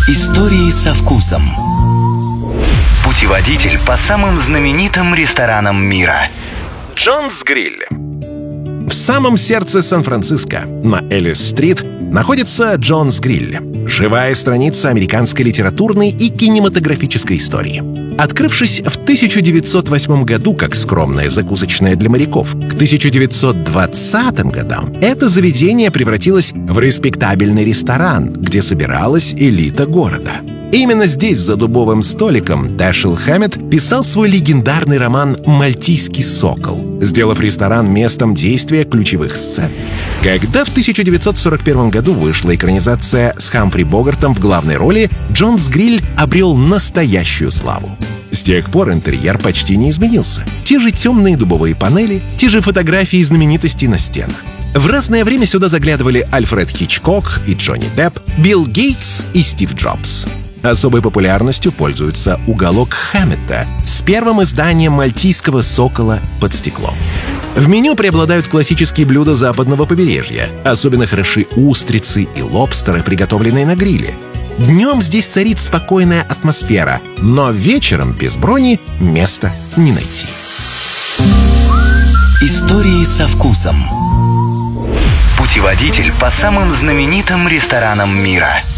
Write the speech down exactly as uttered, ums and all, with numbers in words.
Истории со вкусом. Путеводитель по самым знаменитым ресторанам мира. Джонс Гриль. В самом сердце Сан-Франциско, на Эллис-стрит, находится Джонс Гриль. Живая страница американской литературной и кинематографической истории. Открывшись в тысяча девятьсот восьмом году как скромная закусочная для моряков, к тысяча девятьсот двадцатым годам это заведение превратилось в респектабельный ресторан, где собиралась элита города. Именно здесь, за дубовым столиком, Дэшел Хэммет писал свой легендарный роман «Мальтийский сокол», сделав ресторан местом действия ключевых сцен. Когда в тысяча девятьсот сорок первом году вышла экранизация с Хамфри Богартом в главной роли, Джонс Гриль обрел настоящую славу. С тех пор интерьер почти не изменился. Те же темные дубовые панели, те же фотографии знаменитостей на стенах. В разное время сюда заглядывали Альфред Хичкок и Джонни Депп, Билл Гейтс и Стив Джобс. Особой популярностью пользуется уголок Хэммета с первым изданием «Мальтийского сокола» под стеклом. В меню преобладают классические блюда западного побережья. Особенно хороши устрицы и лобстеры, приготовленные на гриле. Днем здесь царит спокойная атмосфера, но вечером без брони места не найти. Истории со вкусом. Путеводитель по самым знаменитым ресторанам мира.